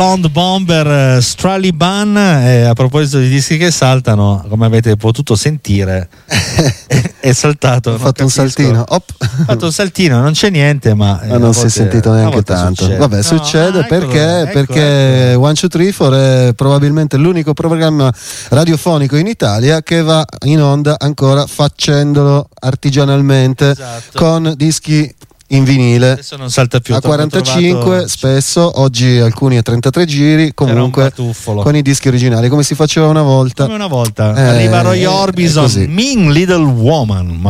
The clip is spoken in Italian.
Pound Bomber, Straliban. A proposito di dischi che saltano, come avete potuto sentire, è saltato. Ho fatto un saltino. Ho fatto un saltino, non c'è niente, ma non si è sentito neanche tanto. Succede. Vabbè, succede perché One Two Three Four è probabilmente l'unico programma radiofonico in Italia che va in onda ancora facendolo artigianalmente, esatto, con dischi in vinile. Adesso non salta più a 45 spesso, oggi alcuni a 33 giri, comunque con i dischi originali, come si faceva una volta. Arriva Roy Orbison, Mean Little Woman.